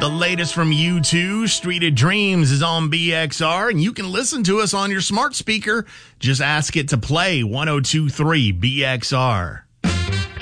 The latest from U2, Street of Dreams, is on BXR, and you can listen to us on your smart speaker. Just ask it to play 102.3 BXR.